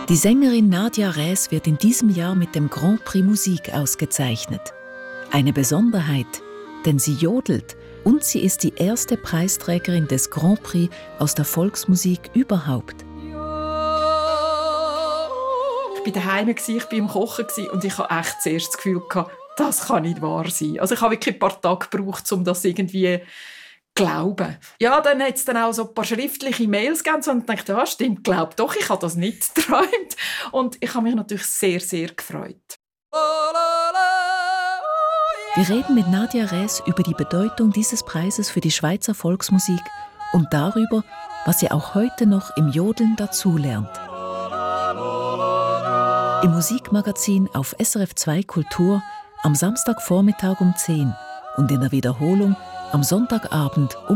Die Sängerin Nadja Räs wird in diesem Jahr mit dem Grand Prix Musik ausgezeichnet. Eine Besonderheit, denn sie jodelt und sie ist die erste Preisträgerin des Grand Prix aus der Volksmusik überhaupt. Ich war daheim, ich war im Kochen und ich hatte echt zuerst das Gefühl, das kann nicht wahr sein. Also ich habe wirklich ein paar Tage gebraucht, um das irgendwie zu glauben. Ja, dann hat es dann auch so ein paar schriftliche Mails gegeben und ich dachte, ja, stimmt, glaub doch, ich habe das nicht geträumt. Und ich habe mich natürlich sehr, sehr gefreut. Wir reden mit Nadja Räs über die Bedeutung dieses Preises für die Schweizer Volksmusik und darüber, was sie auch heute noch im Jodeln dazulernt. Im Musikmagazin auf SRF 2 Kultur am Samstagvormittag um 10 und in der Wiederholung am Sonntagabend um